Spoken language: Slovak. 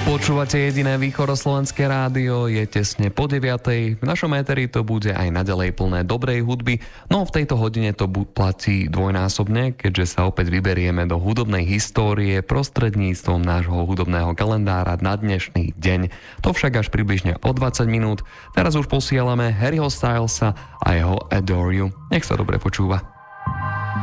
Počúvate jediné východoslovenské rádio, je tesne po 9:00. V našom éteri to bude aj naďalej plné dobrej hudby, no v tejto hodine to platí dvojnásobne, keďže sa opäť vyberieme do hudobnej histórie prostredníctvom nášho hudobného kalendára na dnešný deň. To však až približne o 20 minút. Teraz už posielame Harryho Stylesa a jeho Adore You. Nech sa dobre počúva.